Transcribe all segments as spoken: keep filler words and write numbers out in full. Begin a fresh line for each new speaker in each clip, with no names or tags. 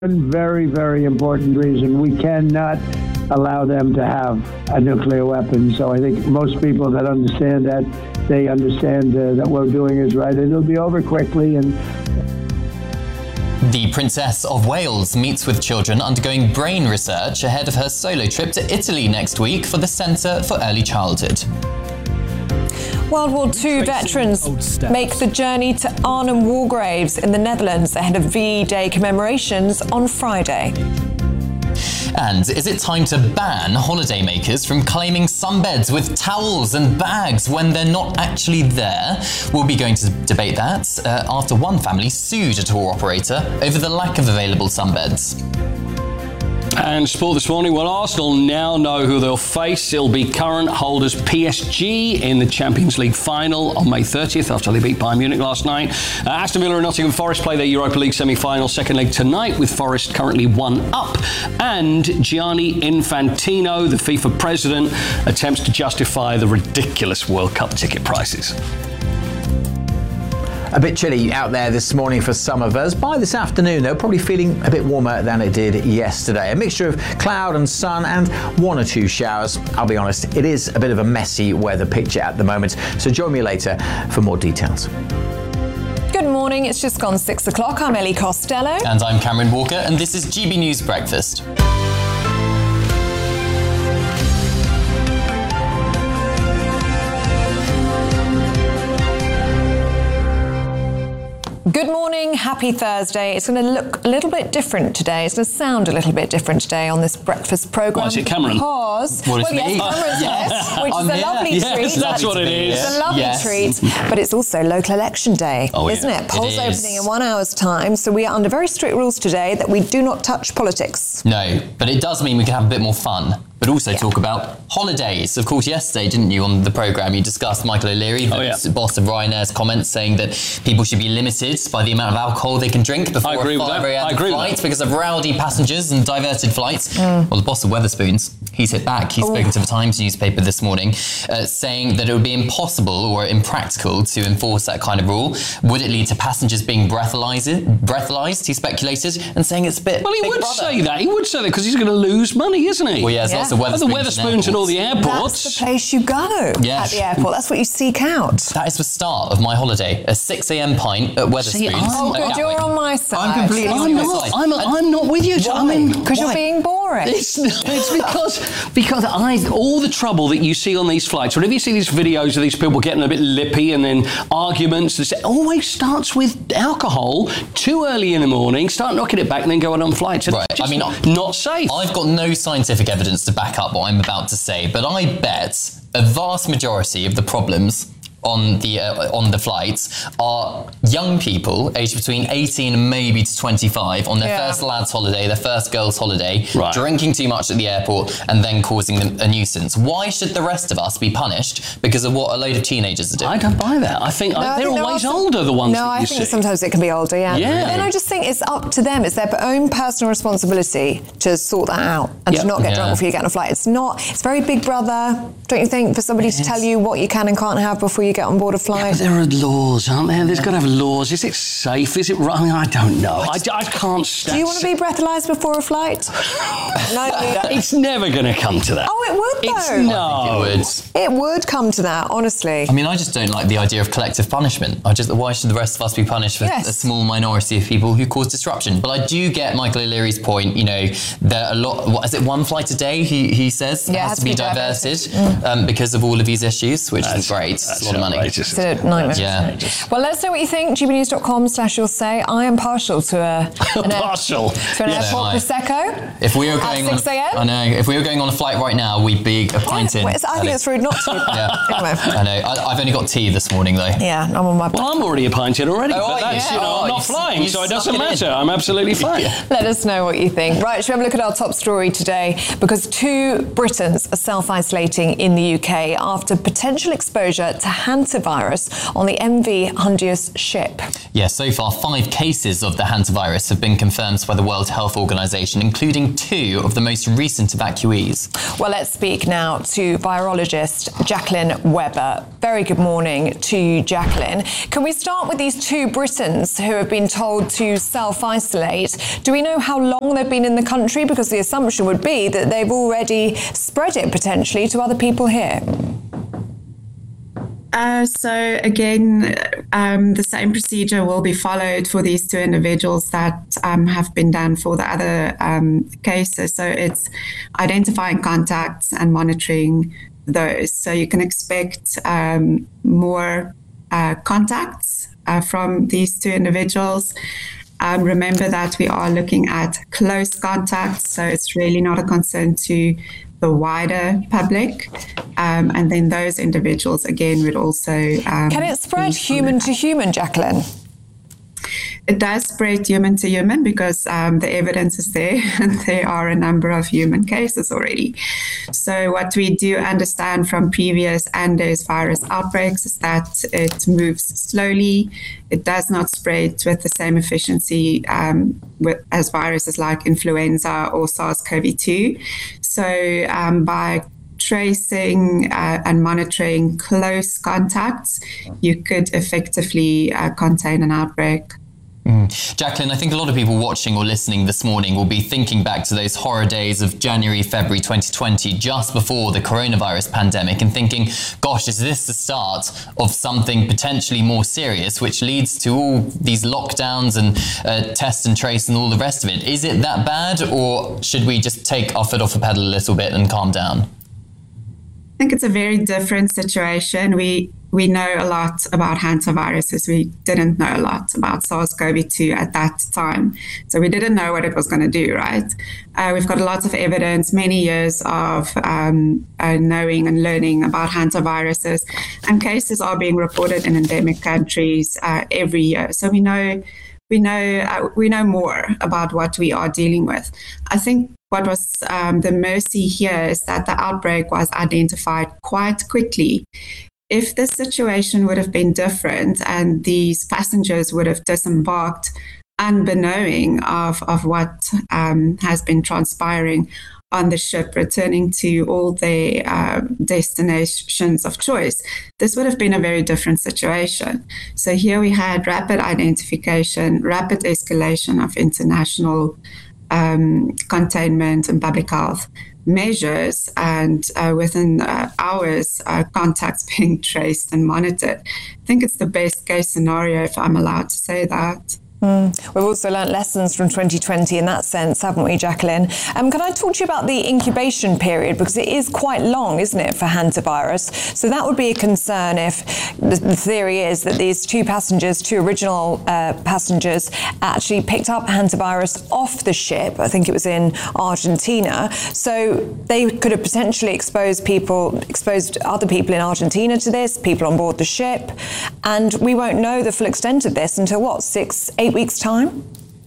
Very, very important reason. We cannot allow them to have a nuclear weapon. So I think most people that understand that, they understand uh, that what we're doing is right. And it'll be over quickly. And
the Princess of Wales meets with children undergoing brain research ahead of her solo trip to Italy next week for the Centre for Early Childhood.
World War Two veterans make the journey to Arnhem War Graves in the Netherlands ahead of V Day commemorations on Friday.
And is it time to ban holidaymakers from claiming sunbeds with towels and bags when they're not actually there? We'll be going to debate that uh, after one family sued a tour operator over the lack of available sunbeds.
And sport this morning, well, Arsenal now know who they'll face. It'll be current holders P S G in the Champions League final on May thirtieth after they beat Bayern Munich last night. Uh, Aston Villa and Nottingham Forest play their Europa League semi-final second leg tonight, with Forest currently one up. And Gianni Infantino, the FIFA president, attempts to justify the ridiculous World Cup ticket prices.
A bit chilly out there this morning for some of us. By this afternoon, though, probably feeling a bit warmer than it did yesterday. A mixture of cloud and sun and one or two showers. I'll be honest, it is a bit of a messy weather picture at the moment. So join me later for more details.
Good morning, it's just gone six o'clock. I'm Ellie Costello.
And I'm Cameron Walker, and this is G B News Breakfast.
Good morning, happy Thursday. It's going to look a little bit different today. It's going to sound a little bit different today on this breakfast programme.
Why is it Cameron?
Because,
well, it's
well,
me.
yes, Cameron's
Yes.
yes, which
I'm
is a
here.
lovely
Yes,
treat.
that's what it is.
It's a lovely
Yes.
treat, but it's also local election day,
Oh, yeah.
isn't it? Polls
It is.
opening in one hour's time, so we are under very strict rules today that we do not touch politics.
No, but it does mean we can have a bit more fun, but also
Yeah.
talk about holidays. Of course, yesterday, didn't you, on the programme, you discussed Michael O'Leary, the
Oh, yeah.
boss of Ryanair's comments saying that people should be limited by the amount of alcohol they can drink before
I agree
a
with
five
that.
a m
I agree with
flight
that.
because of rowdy passengers and diverted flights.
Mm.
Well, the boss of Wetherspoons, he's hit back. He's
Oh.
spoken to the Times newspaper this morning, uh, saying that it would be impossible or impractical to enforce that kind of rule. Would it lead to passengers being breathalyzed? Breathalyzed, he speculated, and saying it's a bit
Well, he
Big
would
Brother.
say that. He would say that because he's going to lose money, isn't he?
Well, yeah, there's
Yeah.
lots of
Well, the
Wetherspoons,
Wetherspoons and all the airports.
That's the place you go
Yes.
at the airport. That's what you seek out.
That is the start of my holiday. A six a m pint at Wetherspoons.
See, I'm-
Oh,
at
good,
Gatwick.
you're on my side.
I'm completely on
I'm
your
not.
side.
I'm, I'm not with you. I mean,
Because you're
Why?
being boring.
It's, it's because because I all the trouble that you see on these flights. Whenever you see these videos of these people getting a bit lippy and then arguments, it always starts with alcohol too early in the morning. Start knocking it back and then going on flights. It's
Right, I
just
mean,
not safe.
I've got no scientific evidence to back up what I'm about to say, but I bet a vast majority of the problems on the uh, on the flights are young people aged between eighteen and maybe to twenty-five on their
Yeah.
first lads holiday, their first girls holiday,
Right.
drinking too much at the airport and then causing them a nuisance. Why should the rest of us be punished because of what a load of teenagers are doing?
I don't buy that. I think
No,
I,
I
they're
think
always
often-
older, the ones
No,
that you
I think
see.
sometimes it can be older, yeah.
Yeah.
But then I just think it's up to them. It's their own personal responsibility to sort that out and
Yeah.
to not get
Yeah.
drunk before you get on a flight. It's not, it's very Big Brother, don't you think, for somebody to tell you what you can and can't have before you get on board a flight?
But there are laws, aren't there? There's got to have laws. Is it safe? Is it right? I mean, I don't know. I, I can't stand.
Do you want to be breathalyzed before a flight? No, you don't.
It's never going to come to that.
Oh, it would
It's
though.
no.
It would.
It would come to that, honestly.
I mean, I just don't like the idea of collective punishment. I just, why should the rest of us be punished for
Yes.
a small minority of people who cause disruption? But I do get Michael O'Leary's point. You know, there are a lot. What is it? One flight a day? He he says
Yeah, it
has, to be, diverted,
diverted.
um, because of all of these issues, which
That's-
is great. It's
that's
a lot of money.
outrageous.
It's a nightmare.
Yeah.
Well, let's know what you think. g b news dot com slash you'll say. I am partial to a an air-
Partial.
to an
Yeah.
airport
Aye.
prosecco.
If we were
At
going on,
six a m?
I know. If we were going on a flight right now, we'd be a pint in.
Well, it's- I think
Ellie.
it's rude not to.
Yeah.
Anyway.
I know. I, I've only got tea this morning though.
Yeah, I'm on my.
Well, I'm already a pint in already,
Oh,
but
are you?
that's,
Yeah.
you know,
Oh,
I'm not
you-
flying,
you
so it
snuck
doesn't
it in.
matter. I'm absolutely fine.
Let us know what you think. Right, should we have a look at our top story today? Because two Britons are self-isolating in the U K after potential exposure to hantavirus on the M V Hondius ship.
Yeah, so far five cases of the hantavirus have been confirmed by the World Health Organization, including two of the most recent evacuees.
Well, let's speak now to virologist Jacqueline Webber. Very good morning to you, Jacqueline. Can we start with these two Britons who have been told to self-isolate? Do we know how long they've been in the country? Because the assumption would be that they've already spread it potentially to other people here.
Uh, so again, um, the same procedure will be followed for these two individuals that um, have been done for the other um, cases. So it's identifying contacts and monitoring those. So you can expect um, more uh, contacts uh, from these two individuals. Um, remember that we are looking at close contacts, so it's really not a concern to the wider public. Um, and then those individuals, again, would also... Um,
Can it spread human to human, Jacqueline?
It does spread human to human because um, the evidence is there and there are a number of human cases already. So what we do understand from previous Andes virus outbreaks is that it moves slowly. It does not spread with the same efficiency um, with, as viruses like influenza or SARS-C o V two. So um, by tracing uh, and monitoring close contacts, you could effectively uh, contain an outbreak.
Mm. Jacqueline, I think a lot of people watching or listening this morning will be thinking back to those horror days of January, February twenty twenty, just before the coronavirus pandemic, and thinking, gosh, is this the start of something potentially more serious, which leads to all these lockdowns and uh, test and trace and all the rest of it? Is it that bad, or should we just take our foot off the pedal a little bit and calm down?
I think it's a very different situation. We we know a lot about hantaviruses. We didn't know a lot about SARS-C o V two at that time. So we didn't know what it was going to do, right? Uh, we've got lots of evidence, many years of um, uh, knowing and learning about hantaviruses, and cases are being reported in endemic countries uh, every year. So we know we know uh, we know more about what we are dealing with. I think what was um, the mercy here is that the outbreak was identified quite quickly. If the situation would have been different and these passengers would have disembarked unbeknowing of, of what um, has been transpiring on the ship, returning to all their uh, destinations of choice, this would have been a very different situation. So here we had rapid identification, rapid escalation of international um, containment and public health measures, and uh, within uh, hours, uh, contacts being traced and monitored. I think it's the best case scenario, if I'm allowed to say that.
Mm. We've also learnt lessons from twenty twenty in that sense, haven't we, Jacqueline? Um, can I talk to you about the incubation period? Because it is quite long, isn't it, for hantavirus? So that would be a concern if the, the theory is that these two passengers, two original uh, passengers, actually picked up hantavirus off the ship. I think it was in Argentina. So they could have potentially exposed people, exposed other people in Argentina to this, people on board the ship. And we won't know the full extent of this until, what, six, eight weeks' time?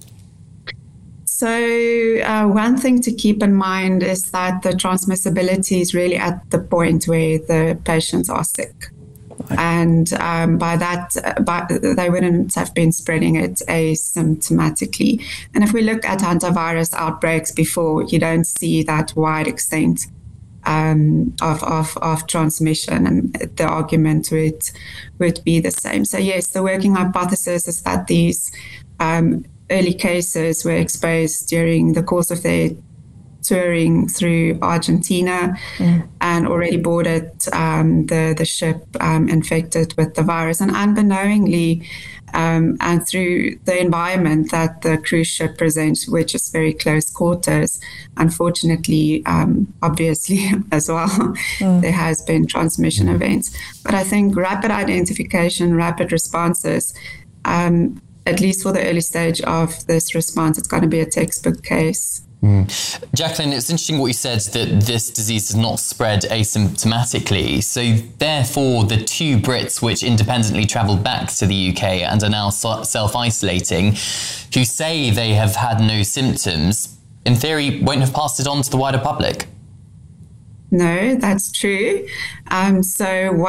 So uh, one thing to keep in mind is that the transmissibility is really at the point where the patients are sick. Right. And um, by that, uh, by, they wouldn't have been spreading it asymptomatically. And if we look at hantavirus outbreaks before, you don't see that wide extent Um, of, of, of transmission, and the argument would, would be the same. So yes, the working hypothesis is that these um, early cases were exposed during the course of their touring through Argentina mm. and already boarded um, the, the ship um, infected with the virus, and unbeknowingly Um, and through the environment that the cruise ship presents, which is very close quarters, unfortunately, um, obviously as well, mm. there has been transmission mm. events. But I think rapid identification, rapid responses, um, at least for the early stage of this response, it's going to be a textbook case.
Mm. Jacqueline, it's interesting what you said, that this disease does not spread asymptomatically. So therefore, the two Brits which independently travelled back to the U K and are now self-isolating, who say they have had no symptoms, in theory, won't have passed it on to the wider public.
No, that's true. Um, so what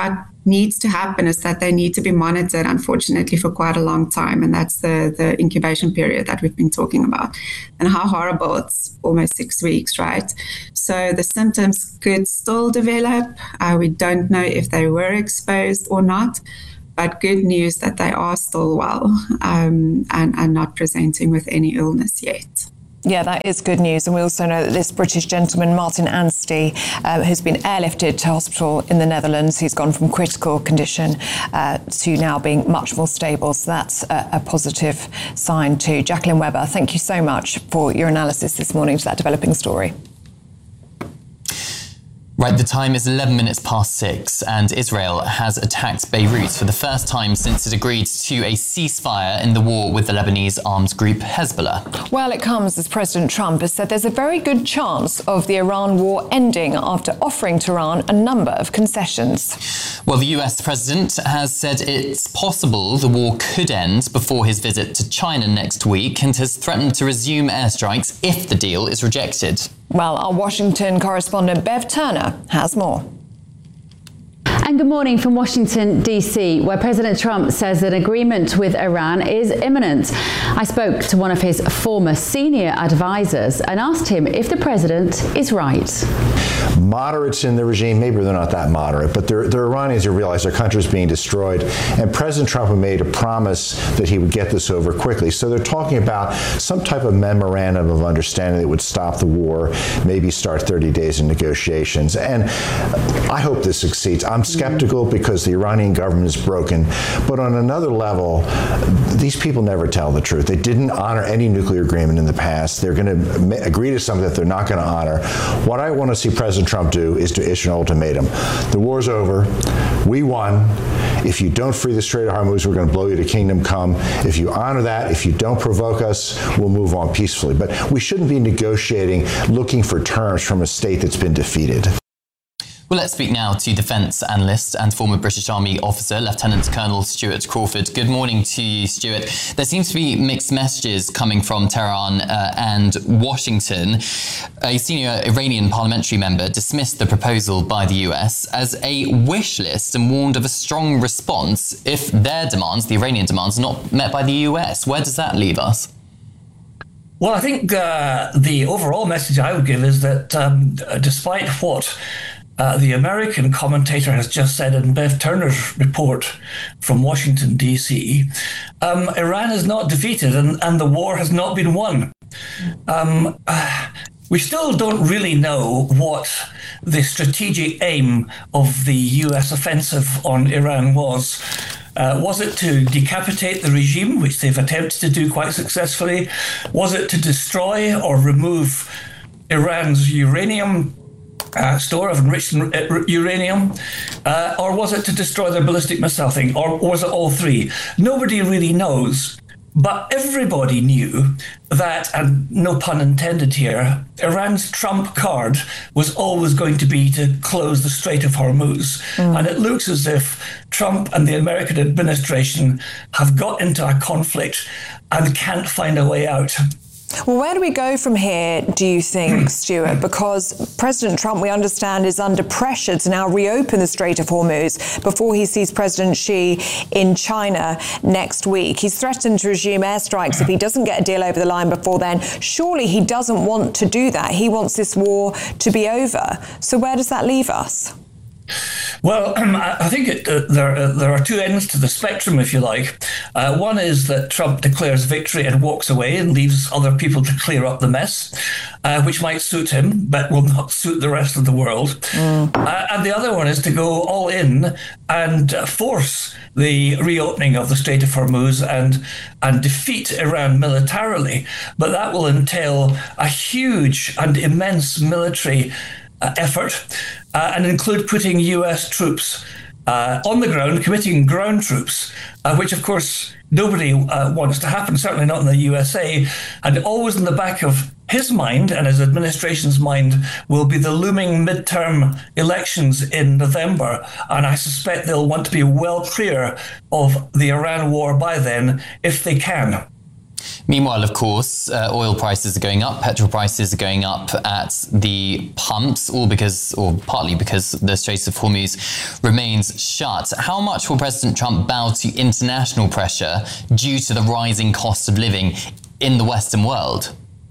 needs to happen is that they need to be monitored, unfortunately, for quite a long time. And that's the, the incubation period that we've been talking about. And how horrible, it's almost six weeks, right? So the symptoms could still develop. Uh, we don't know if they were exposed or not, but good news that they are still well um, and, and not presenting with any illness yet.
Yeah, that is good news. And we also know that this British gentleman, Martin Anstey, uh, has been airlifted to hospital in the Netherlands. He's gone from critical condition uh, to now being much more stable. So that's a, a positive sign too. Jacqueline Webber, thank you so much for your analysis this morning to that developing story.
Right, the time is eleven minutes past six, and Israel has attacked Beirut for the first time since it agreed to a ceasefire in the war with the Lebanese armed group Hezbollah.
Well, it comes as President Trump has said there's a very good chance of the Iran war ending after offering Tehran a number of concessions.
Well, the U S president has said it's possible the war could end before his visit to China next week, and has threatened to resume airstrikes if the deal is rejected.
Well, our Washington correspondent Bev Turner has more.
And good morning from Washington, D C, where President Trump says an agreement with Iran is imminent. I spoke to one of his former senior advisors and asked him if the president is right.
Moderates in the regime, maybe they're not that moderate, but they're, they're Iranians who realize their country is being destroyed. And President Trump made a promise that he would get this over quickly. So they're talking about some type of memorandum of understanding that would stop the war, maybe start thirty days in negotiations. And I hope this succeeds. I'm skeptical because the Iranian government is broken. But on another level, these people never tell the truth. They didn't honor any nuclear agreement in the past. They're going to agree to something that they're not going to honor. What I want to see President Trump do is to issue an ultimatum. The war's over. We won. If you don't free the Strait of Hormuz, we're going to blow you to kingdom come. If you honor that, if you don't provoke us, we'll move on peacefully. But we shouldn't be negotiating, looking for terms from a state that's been defeated.
Well, let's speak now to defence analyst and former British Army officer, Lieutenant Colonel Stuart Crawford. Good morning to you, Stuart. There seems to be mixed messages coming from Tehran uh, and Washington. A senior Iranian parliamentary member dismissed the proposal by the U S as a wish list and warned of a strong response if their demands, the Iranian demands, are not met by the U S. Where does that leave us?
Well, I think uh, the overall message I would give is that um, despite what Uh, the American commentator has just said in Bev Turner's report from Washington, D C, um, Iran is not defeated and, and the war has not been won. Um, uh, we still don't really know what the strategic aim of the U S offensive on Iran was. Uh, was it to decapitate the regime, which they've attempted to do quite successfully? Was it to destroy or remove Iran's uranium Uh, store of enriched uranium, uh, or was it to destroy their ballistic missile thing, or was it all three? Nobody really knows, but everybody knew that, and no pun intended here, Iran's trump card was always going to be to close the Strait of Hormuz. Mm. And it looks as if Trump and the American administration have got into a conflict and can't find a way out.
Well, where do we go from here, do you think, Stuart? Because President Trump, we understand, is under pressure to now reopen the Strait of Hormuz before he sees President Xi in China next week. He's threatened to resume airstrikes if he doesn't get a deal over the line before then. Surely he doesn't want to do that. He wants this war to be over. So where does that leave us?
Well, um, I think it, uh, there, uh, there are two ends to the spectrum, if you like. Uh, one is that Trump declares victory and walks away and leaves other people to clear up the mess, uh, which might suit him, but will not suit the rest of the world. Mm. Uh, and the other one is to go all in and uh, force the reopening of the Strait of Hormuz and, and defeat Iran militarily. But that will entail a huge and immense military Uh, effort uh, and include putting U S troops uh, on the ground, committing ground troops, uh, which of course nobody uh, wants to happen, certainly not in the U S A. And always in the back of his mind and his administration's mind will be the looming midterm elections in November. And I suspect they'll want to be well clear of the Iran war by then if they can.
Meanwhile, of course, uh, oil prices are going up, petrol prices are going up at the pumps, all because, or partly because the Strait of Hormuz remains shut. How much will President Trump bow to international pressure due to the rising cost of living in the Western world?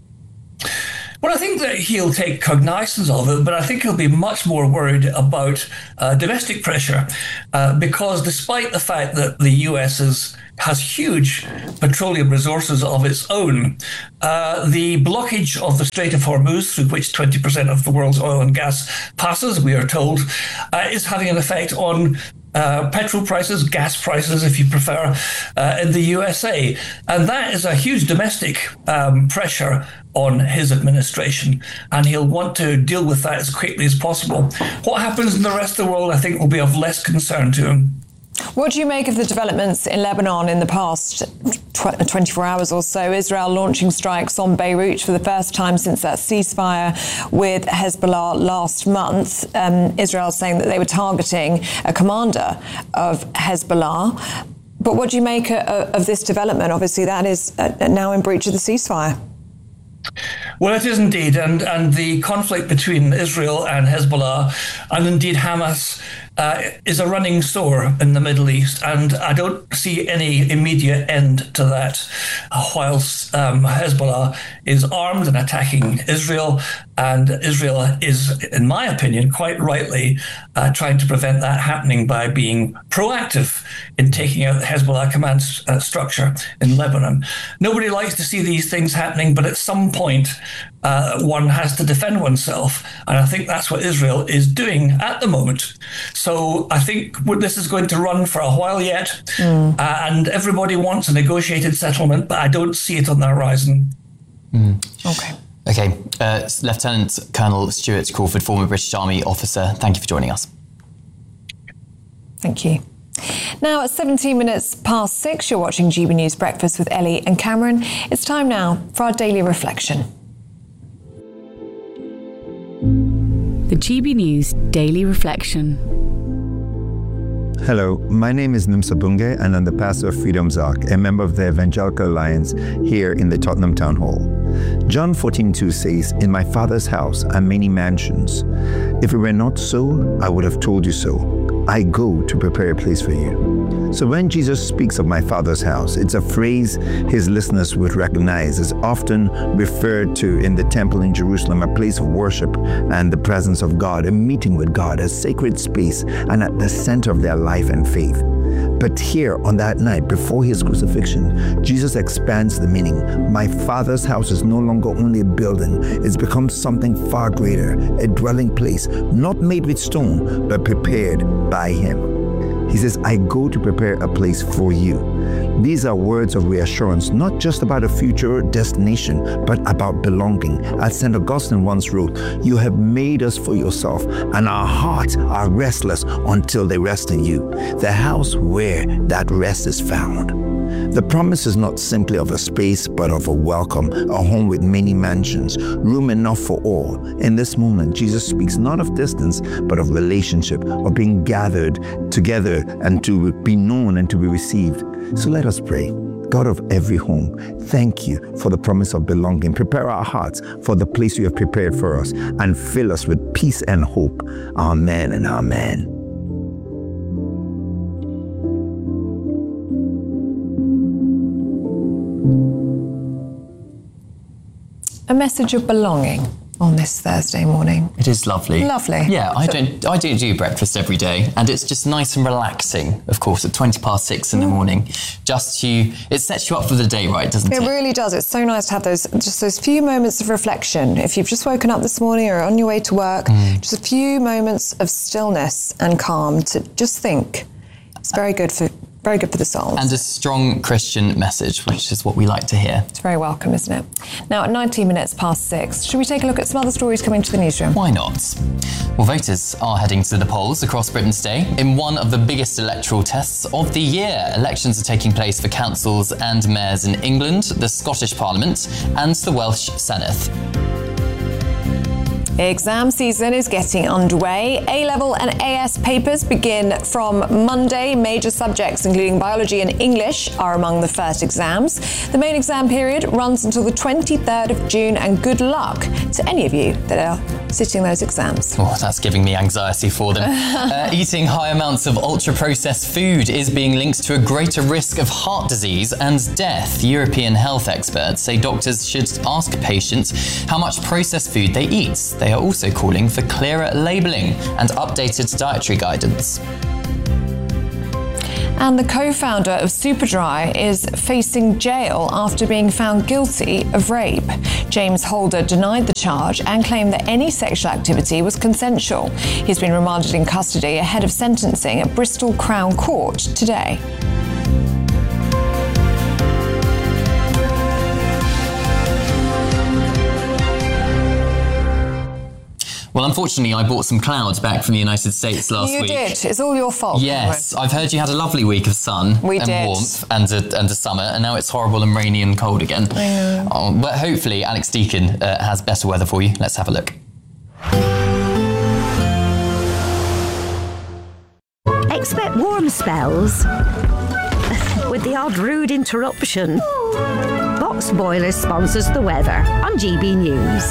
Well, I think that he'll take cognizance of it, but I think he'll be much more worried about uh, domestic pressure uh, because despite the fact that the U S is, has huge petroleum resources of its own, uh, the blockage of the Strait of Hormuz, through which twenty percent of the world's oil and gas passes, we are told, uh, is having an effect on Uh, petrol prices, gas prices, if you prefer, uh, in the U S A. And that is a huge domestic um, pressure on his administration. And he'll want to deal with that as quickly as possible. What happens in the rest of the world, I think, will be of less concern to him.
What do you make of the developments in Lebanon in the past twenty-four hours or so? Israel launching strikes on Beirut for the first time since that ceasefire with Hezbollah last month. Um, Israel saying that they were targeting a commander of Hezbollah. But what do you make of, of this development? Obviously, that is now in breach of the ceasefire.
Well, it is indeed. And, and the conflict between Israel and Hezbollah, and indeed Hamas, Uh, is a running sore in the Middle East, and I don't see any immediate end to that. Uh, whilst um, Hezbollah is armed and attacking Israel, and Israel is, in my opinion, quite rightly uh, trying to prevent that happening by being proactive in taking out the Hezbollah command uh, structure in Lebanon. Nobody likes to see these things happening, but at some point uh, one has to defend oneself, and I think that's what Israel is doing at the moment. So I think this is going to run for a while yet, mm. uh, and everybody wants a negotiated settlement, but I don't see it on the horizon.
Mm.
Okay.
Okay, uh, Lieutenant Colonel Stuart Crawford, former British Army officer, thank you for joining us.
Thank you. Now, at seventeen minutes past six, you're watching G B News Breakfast with Ellie and Cameron. It's time now for our daily reflection.
The G B News Daily Reflection.
Hello, my name is Nimsa Bunge and I'm the pastor of Freedom's Ark, a member of the Evangelical Alliance here in the Tottenham Town Hall. John fourteen two says, "In my Father's house are many mansions. If it were not so, I would have told you so. I go to prepare a place for you." So when Jesus speaks of my Father's house, it's a phrase his listeners would recognize as often referred to in the temple in Jerusalem, a place of worship and the presence of God, a meeting with God, a sacred space and at the center of their life and faith. But here on that night before his crucifixion, Jesus expands the meaning. My Father's house is no longer only a building. It's become something far greater, a dwelling place, not made with stone, but prepared by him. He says, I go to prepare a place for you. These are words of reassurance, not just about a future destination, but about belonging. As Saint Augustine once wrote, you have made us for yourself, and our hearts are restless until they rest in you, the house where that rest is found. The promise is not simply of a space, but of a welcome, a home with many mansions, room enough for all. In this moment, Jesus speaks not of distance, but of relationship, of being gathered together and to be known and to be received. So let us pray. God of every home, thank you for the promise of belonging. Prepare our hearts for the place you have prepared for us and fill us with peace and hope. Amen and amen.
A message of belonging on this Thursday morning.
It is lovely.
Lovely.
Yeah, I don't. I do do breakfast every day, and it's just nice and relaxing. Of course, at twenty past six in the morning, just to it sets you up for the day, right? Doesn't it?
It really does. It's so nice to have those just those few moments of reflection. If you've just woken up this morning or on your way to work, mm. just a few moments of stillness and calm to just think. It's very good for. Very good for the soul.
And a strong Christian message, which is what we like to hear.
It's very welcome, isn't it? Now, at nineteen minutes past six, should we take a look at some other stories coming to the newsroom?
Why not? Well, voters are heading to the polls across Britain today in one of the biggest electoral tests of the year. Elections are taking place for councils and mayors in England, the Scottish Parliament, and the Welsh Senedd.
Exam season is getting underway. A-level and A S papers begin from Monday. Major subjects, including biology and English, are among the first exams. The main exam period runs until the twenty-third of June, and good luck to any of you that are sitting those exams.
Oh, that's giving me anxiety for them. uh, eating high amounts of ultra-processed food is being linked to a greater risk of heart disease and death. European health experts say doctors should ask patients how much processed food they eat. They are also calling for clearer labelling and updated dietary guidance.
And the co-founder of Superdry is facing jail after being found guilty of rape. James Holder denied the charge and claimed that any sexual activity was consensual. He's been remanded in custody ahead of sentencing at Bristol Crown Court today.
Well, unfortunately, I bought some clouds back from the United States last
you
week.
You did. It's all your fault.
Yes. I've heard you had a lovely week of sun
we
and
did.
warmth and a, and a summer, and now it's horrible and rainy and cold again.
Yeah.
Oh, but hopefully Alex Deakin uh, has better weather for you. Let's have a look.
Expect warm spells with the odd rude interruption. Box Boilers sponsors the weather on G B News.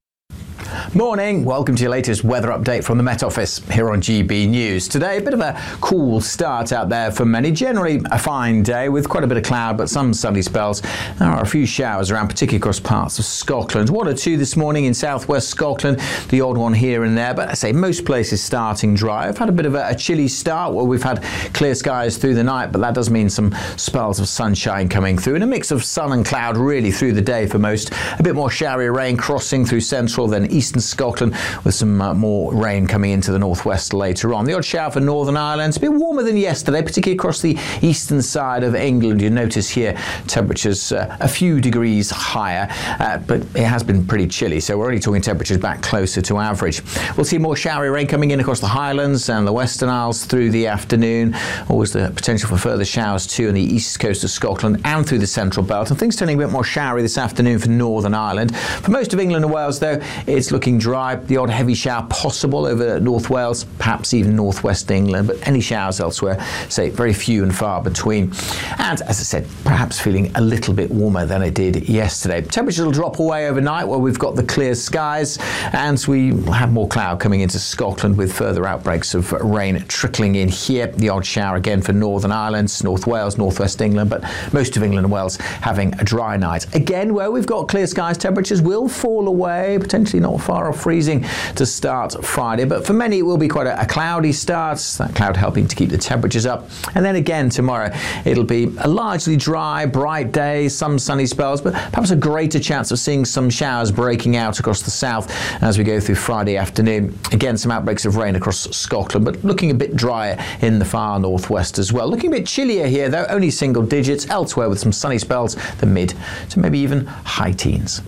Morning, welcome to your latest weather update from the Met Office here on G B News. Today, a bit of a cool start out there for many. Generally a fine day with quite a bit of cloud, but some sunny spells. There are a few showers around, particularly across parts of Scotland. One or two this morning in southwest Scotland, the odd one here and there, but I say most places starting dry. I've had a bit of a, a chilly start where we've had clear skies through the night, but that does mean some spells of sunshine coming through and a mix of sun and cloud really through the day for most. A bit more showery rain crossing through central, then eastern Scotland with some uh, more rain coming into the northwest later on. The odd shower for Northern Ireland. It's a bit warmer than yesterday, particularly across the eastern side of England. You notice here temperatures uh, a few degrees higher, uh, but it has been pretty chilly, so we're only talking temperatures back closer to average. We'll see more showery rain coming in across the Highlands and the Western Isles through the afternoon. Always the potential for further showers too on the east coast of Scotland and through the central belt, and things turning a bit more showery this afternoon for Northern Ireland. For most of England and Wales though, it's looking dry. The odd heavy shower possible over North Wales, perhaps even northwest England, but any showers elsewhere, say, very few and far between. And as I said, perhaps feeling a little bit warmer than it did yesterday. Temperatures will drop away overnight where we've got the clear skies, and we will have more cloud coming into Scotland with further outbreaks of rain trickling in here. The odd shower again for Northern Ireland, North Wales, northwest England, but most of England and Wales having a dry night. Again, where we've got clear skies, temperatures will fall away, potentially not far off freezing to start Friday, but for many it will be quite a, a cloudy start, that cloud helping to keep the temperatures up. And then again tomorrow it'll be a largely dry, bright day, some sunny spells, but perhaps a greater chance of seeing some showers breaking out across the south as we go through Friday afternoon. Again, some outbreaks of rain across Scotland, but looking a bit drier in the far northwest as well. Looking a bit chillier here though, only single digits. Elsewhere with some sunny spells, the mid to maybe even high teens.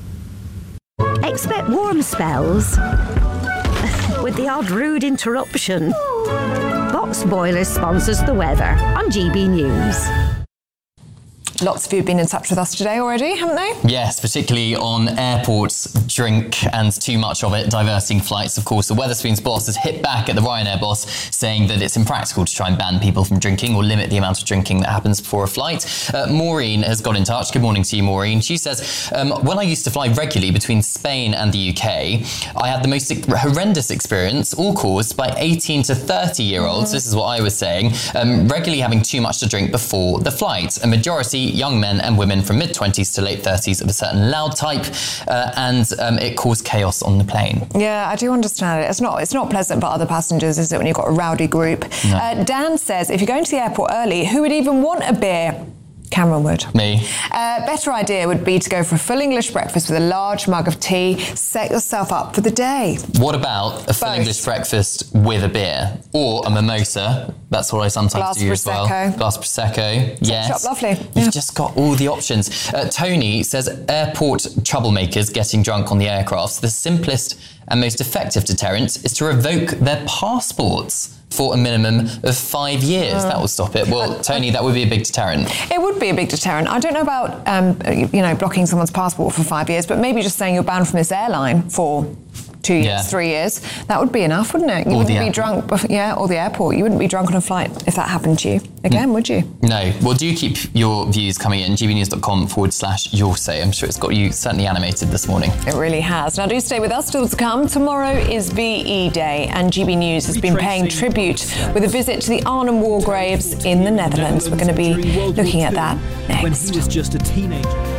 Expect warm spells with the odd rude interruption. Box Boilers sponsors the weather on G B News.
Lots of you have been in touch with us today already, haven't they?
Yes, particularly on airports, drink and too much of it, diverting flights. Of course, the Wetherspoons boss has hit back at the Ryanair boss, saying that it's impractical to try and ban people from drinking or limit the amount of drinking that happens before a flight. Uh, Maureen has got in touch. Good morning to you, Maureen. She says, um, when I used to fly regularly between Spain and the U K, I had the most horrendous experience, all caused by eighteen to thirty year olds. Mm. This is what I was saying, um, regularly having too much to drink before the flight. A majority young men and women from mid-twenties to late thirties of a certain loud type, uh, and um, it caused chaos on the plane.
Yeah, I do understand it. It's not it's not pleasant for other passengers, is it, when you've got a rowdy group? No. Uh, Dan says, if you're going to the airport early, who would even want a beer? Cameron would.
Me.
Uh, better idea would be to go for a full English breakfast with a large mug of tea, set yourself up for the day.
What about a full
Both.
English breakfast with a beer? Or a mimosa? That's what I sometimes
Glass
do as well. Glass Prosecco. Yes.
Shop, lovely.
You've
Yeah.
just got all the options. Uh, Tony says airport troublemakers getting drunk on the aircraft, the simplest and most effective deterrent is to revoke their passports for a minimum of five years. Uh, that will stop it. Well, Tony, that would be a big deterrent.
It would be a big deterrent. I don't know about, um, you know, blocking someone's passport for five years, but maybe just saying you're banned from this airline for two years,
Yeah.
three years, that would be enough, wouldn't it? You
Or
wouldn't
the
be
airport.
drunk, bef- yeah, or the airport. You wouldn't be drunk on a flight if that happened to you again, would you?
No. Well, do keep your views coming in. gbnews.com forward slash your say. I'm sure it's got you certainly animated this morning.
It really has. Now do stay with us. Still to come. Tomorrow is V E Day, and G B News has been paying tribute with a visit to the Arnhem War graves in the Netherlands. We're going to be looking at that next.
When he was just a teenager.